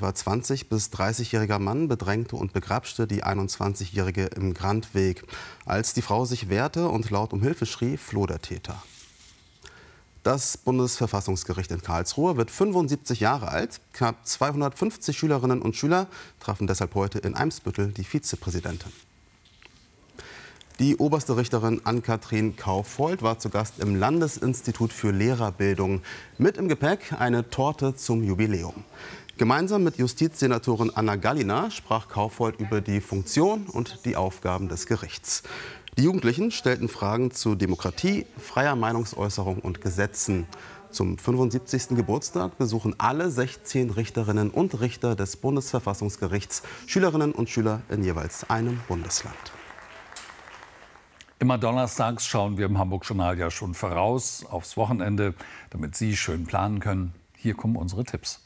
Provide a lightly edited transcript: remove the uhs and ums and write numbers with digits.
etwa 20- bis 30-jähriger Mann bedrängte und begrapschte die 21-Jährige im Grandweg. Als die Frau sich wehrte und laut um Hilfe schrie, floh der Täter. Das Bundesverfassungsgericht in Karlsruhe wird 75 Jahre alt. Knapp 250 Schülerinnen und Schüler trafen deshalb heute in Eimsbüttel die Vizepräsidentin. Die oberste Richterin Ann-Kathrin Kaufhold war zu Gast im Landesinstitut für Lehrerbildung. Mit im Gepäck eine Torte zum Jubiläum. Gemeinsam mit Justizsenatorin Anna Gallina sprach Kaufhold über die Funktion und die Aufgaben des Gerichts. Die Jugendlichen stellten Fragen zu Demokratie, freier Meinungsäußerung und Gesetzen. Zum 75. Geburtstag besuchen alle 16 Richterinnen und Richter des Bundesverfassungsgerichts Schülerinnen und Schüler in jeweils einem Bundesland. Immer donnerstags schauen wir im Hamburg-Journal ja schon voraus aufs Wochenende, damit Sie schön planen können. Hier kommen unsere Tipps.